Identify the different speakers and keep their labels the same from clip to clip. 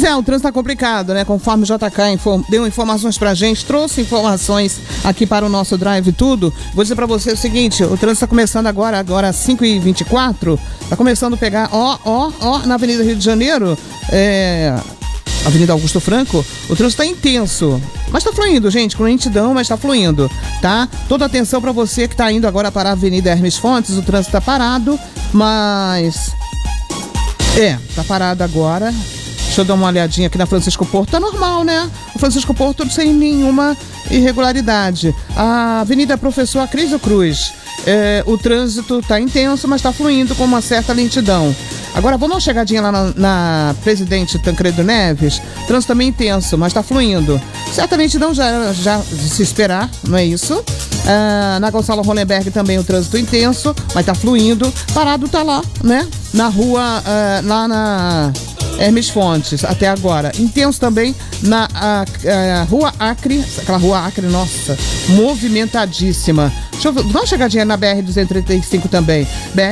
Speaker 1: o trânsito tá complicado, né? Conforme o JK deu informações pra gente, trouxe informações aqui para o nosso Drive Tudo. Vou dizer pra você o seguinte, o trânsito tá começando agora 5h24, tá começando a pegar, na Avenida Rio de Janeiro, Avenida Augusto Franco, o trânsito tá intenso, mas tá fluindo, gente, com lentidão, mas tá fluindo, tá? Toda atenção pra você que tá indo agora para a Avenida Hermes Fontes, o trânsito tá parado, mas... tá parado agora. Deixa eu dar uma olhadinha aqui na Francisco Porto, tá normal, né? O Francisco Porto sem nenhuma irregularidade. A Avenida Professor Acrisio Cruz, o trânsito tá intenso, mas tá fluindo com uma certa lentidão. Agora, vou dar uma chegadinha lá na Presidente Tancredo Neves, trânsito também intenso, mas tá fluindo. Certa lentidão já de se esperar, não é isso? Na Gonçalo Hollenberg também o trânsito intenso, mas tá fluindo. Parado tá lá, né? Na rua, lá na Hermes Fontes, até agora. Intenso também na Rua Acre, aquela Rua Acre, nossa, movimentadíssima. Deixa eu dar uma chegadinha na BR-235 também.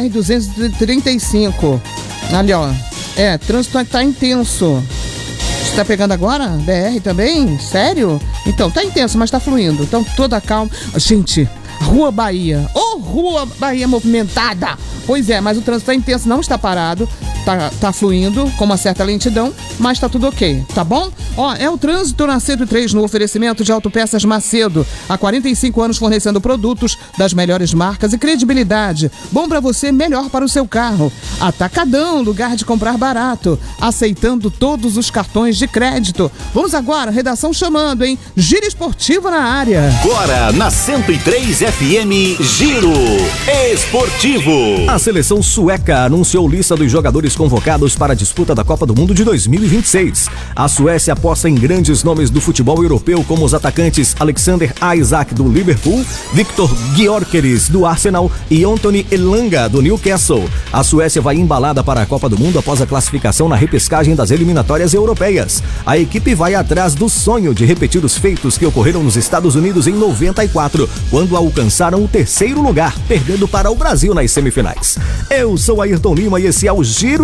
Speaker 1: BR-235. Ali, ó. Trânsito tá intenso. Você tá pegando agora? BR também? Sério? Então, tá intenso, mas tá fluindo. Então, toda calma. Gente, Rua Bahia. Rua Bahia movimentada. Pois é, mas o trânsito tá intenso, não está parado. Tá fluindo com uma certa lentidão, mas tá tudo ok, tá bom? É o trânsito na 103 no oferecimento de Autopeças Macedo. Há 45 anos fornecendo produtos das melhores marcas e credibilidade. Bom pra você, melhor para o seu carro. Atacadão, lugar de comprar barato. Aceitando todos os cartões de crédito. Vamos agora, redação chamando, hein? Giro esportivo na área.
Speaker 2: Agora, na 103 FM, Giro Esportivo.
Speaker 3: A seleção sueca anunciou lista dos jogadores convocados para a disputa da Copa do Mundo de 2026. A Suécia aposta em grandes nomes do futebol europeu, como os atacantes Alexander Isak, do Liverpool, Victor Gyökeres, do Arsenal e Anthony Elanga, do Newcastle. A Suécia vai embalada para a Copa do Mundo após a classificação na repescagem das eliminatórias europeias. A equipe vai atrás do sonho de repetir os feitos que ocorreram nos Estados Unidos em 94, quando alcançaram o 3º lugar, perdendo para o Brasil nas semifinais. Eu sou Ayrton Lima e esse é o Giro